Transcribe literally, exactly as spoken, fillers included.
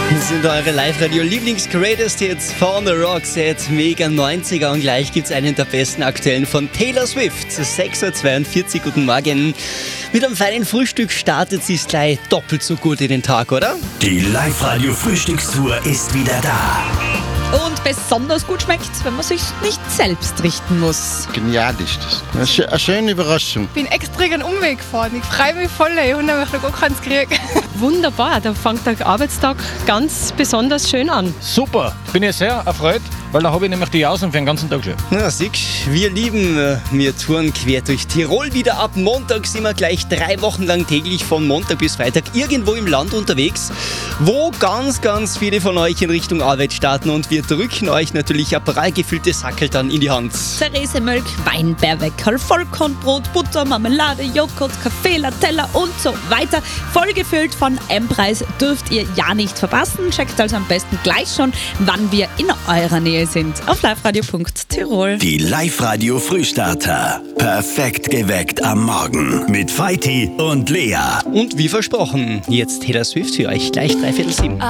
Das sind eure Live-Radio-Lieblings-Greatest Hits von Roxette, Mega neunziger, und gleich gibt's einen der besten aktuellen von Taylor Swift. sechs Uhr zweiundvierzig, guten Morgen. Mit einem feinen Frühstück startet sie es gleich doppelt so gut in den Tag, oder? Die Live-Radio-Frühstückstour ist wieder da. Und besonders gut schmeckt, wenn man sich nicht selbst richten muss. Genial ist das. Eine, schö- eine schöne Überraschung. Ich bin extra einen Umweg gefahren. Ich freue mich voll, ich habe nämlich noch gar keins gekriegt. Wunderbar, da fängt der Arbeitstag ganz besonders schön an. Super, bin ich sehr erfreut, weil da habe ich nämlich die Jausen für den ganzen Tag schon. Na, siehst, wir lieben, äh, wir touren quer durch Tirol wieder. Ab Montag sind wir gleich drei Wochen lang täglich von Montag bis Freitag irgendwo im Land unterwegs, wo ganz, ganz viele von euch in Richtung Arbeit starten, und wir drücken euch natürlich ein prall gefüllte Sackel dann in die Hand. Ceresemilch, Weinbeerweckerl, Vollkornbrot, Butter, Marmelade, Joghurt, Kaffee, Latella und so weiter. Vollgefüllt von M-Preis dürft ihr ja nicht verpassen. Checkt also am besten gleich schon, wann wir in eurer Nähe sind. Auf liveradio punkt tirol. Die Live-Radio-Frühstarter. Perfekt geweckt am Morgen. Mit Feiti und Lea. Und wie versprochen, jetzt Taylor Swift für euch gleich dreiviertel sieben.